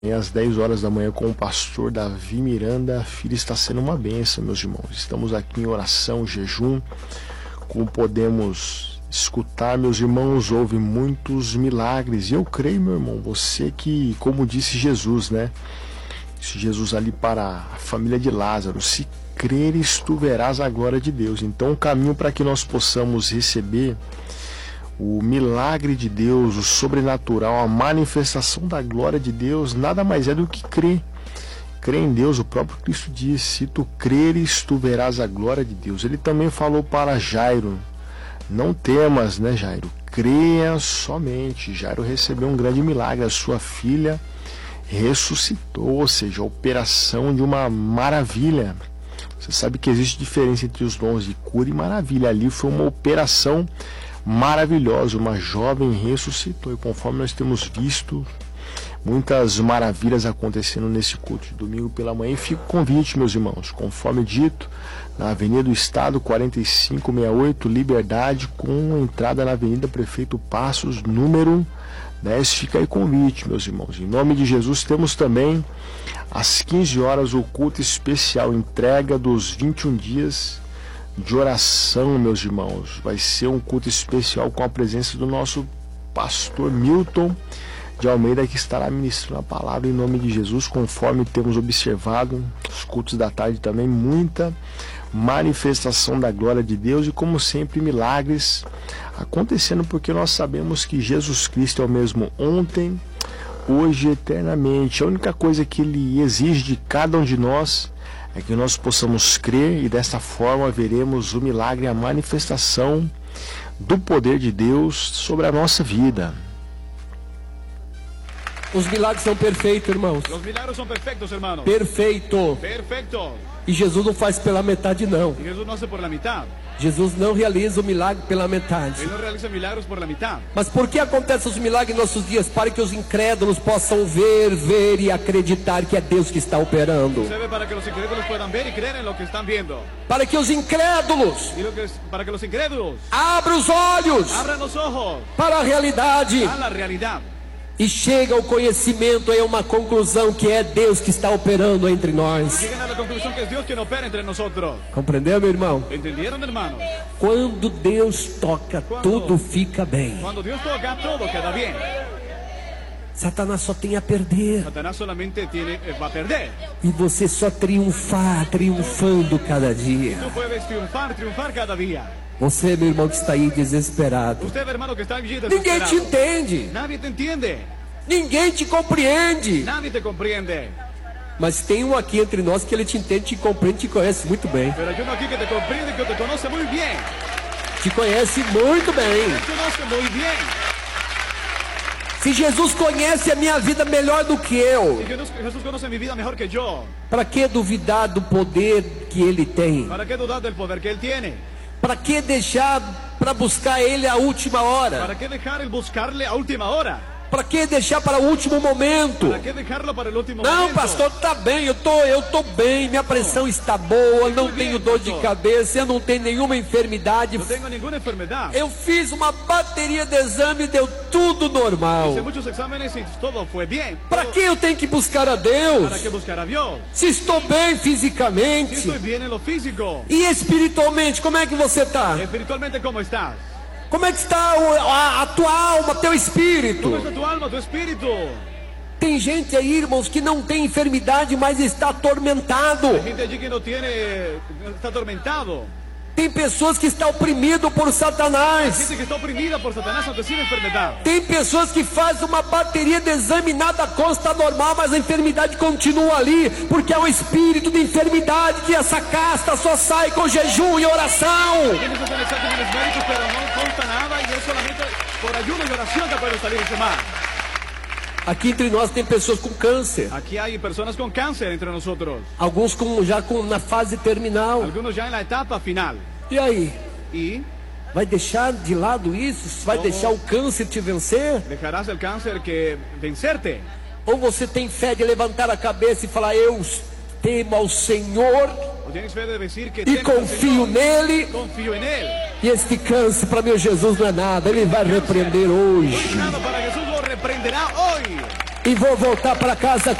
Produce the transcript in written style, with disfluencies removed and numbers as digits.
E às 10 horas da manhã com o pastor Davi Miranda. Filho, está sendo uma bênção, meus irmãos. Estamos aqui em oração, jejum. Como podemos escutar, meus irmãos, houve muitos milagres. E eu creio, meu irmão, você que, como disse Jesus, né? Disse Jesus ali para a família de Lázaro: se creres, tu verás a glória de Deus. Então o caminho para que nós possamos receber o milagre de Deus, o sobrenatural, a manifestação da glória de Deus, nada mais é do que crer. Crer em Deus. O próprio Cristo disse: se tu creres, tu verás a glória de Deus. Ele também falou para Jairo: não temas, né, Jairo? Creia somente. Jairo recebeu um grande milagre. A sua filha ressuscitou, ou seja, a operação de uma maravilha. Você sabe que existe diferença entre os dons de cura e maravilha. Ali foi uma operação maravilhosa, uma jovem ressuscitou. E conforme nós temos visto muitas maravilhas acontecendo nesse culto de domingo pela manhã, fica o convite, meus irmãos, conforme dito, na Avenida do Estado 4568, Liberdade, com entrada na Avenida Prefeito Passos, número 10. Fica aí o convite, meus irmãos. Em nome de Jesus, temos também às 15 horas o culto especial, entrega dos 21 dias de oração, meus irmãos. Vai ser um culto especial com a presença do nosso pastor Milton de Almeida, que estará ministrando a palavra em nome de Jesus, conforme temos observado. Os cultos da tarde também, muita manifestação da glória de Deus e, como sempre, milagres acontecendo, porque nós sabemos que Jesus Cristo é o mesmo ontem, hoje e eternamente. A única coisa que Ele exige de cada um de nós é que nós possamos crer, e desta forma veremos o milagre, a manifestação do poder de Deus sobre a nossa vida. Os milagres são perfeitos, irmãos. Los milagros son perfectos, hermanos. Perfeito. Perfecto. E Jesus não faz pela metade, não. Y Jesús no hace por la mitad. Jesus não realiza o milagre pela metade. Él no realiza milagros por la mitad. Mas por que acontecem os milagres em nossos dias? Para que os incrédulos possam ver e acreditar que é Deus que está operando. Se ve para que los incrédulos puedan ver y creer en lo que están viendo. Para que os incrédulos Para que los incrédulos abram os olhos abran los ojos para a realidade a la realidad. e chegue ao conhecimento, a uma conclusão, que é Deus que está operando entre nós. Lleguen a la conclusión que es Dios quien opera entre nosotros. Compreendeu, meu irmão? ¿Entendieron, hermano? Quando Deus toca, tudo fica bem. Cuando Dios toca, todo queda bien. Satanás só tem a perder. Satanás solamente va a perder. E você só triunfando cada dia. Tú puedes triunfar cada día. Você, meu irmão, que está aí desesperado. Usted, hermano, que está allí Ninguém desesperado. te entende. Nadie te entiende. Ninguém te compreende. Nadie te comprende. Mas tem um aqui entre nós que ele te entende, te compreende, te conhece muito bem. Pero hay uno aquí que te comprende, que te conoce muy bien. Te conhece muito bem. Te conoce muy bien. Se Jesus conhece a minha vida melhor do que eu, Si Jesús conoce mi vida mejor que yo, para que duvidar do poder que Ele tem? ¿para qué dudar del poder que Él tiene? Para que deixar para buscar Ele a última hora? ¿Para qué dejar el buscarle a última hora? Para que deixar para o último momento? ¿Para qué dejarlo para el último Não, momento? pastor, tá bem, eu tô bem, minha pressão está boa, não tenho dor de cabeça, eu não tenho nenhuma enfermidade. No tengo ninguna enfermedad. Eu fiz uma bateria de exame e deu tudo normal. Hice muchos exámenes y todo fue bien. Para que eu tenho que buscar a Deus? ¿Para qué buscar a Dios? Se estou bem Si fisicamente estoy bien en lo físico, e espiritualmente, como é que você está? espiritualmente, ¿cómo estás? Como é que está a tua alma, teu espírito? ¿Cómo está tu alma, tu espíritu? Tem gente aí, irmãos, que não tem enfermidade, mas está atormentado. Hay gente allí que no tiene, está atormentado. Tem pessoas que estão oprimidas por Hay Satanás. gente que está oprimida por Satanás aunque sin enfermedad. Tem pessoas que fazem uma bateria de exame, nada consta normal, mas a enfermidade continua ali, porque é um espírito de enfermidade que essa casta só sai com jejum e oração. Tienes que hacer exámenes médicos, pero no consta nada y es solamente por ayuno y oración que pueden salir ese mal. Aqui entre nós tem pessoas com câncer, Aquí hay personas con cáncer entre nosotros. alguns na fase terminal. Algunos ya en la etapa final. E aí? ¿Y Vai deixar de lado isso? Vai deixar o câncer te vencer? dejarás el cáncer que vencerte? Ou você tem fé de levantar a cabeça e falar: eu temo ao Senhor ¿O tienes fe de decir que e temo al confio Señor, nele? confío en Él? E este câncer para meu Jesus não é nada, Ele vai repreender hoje. Nada, para Jesús lo reprenderá hoy. e vou voltar para casa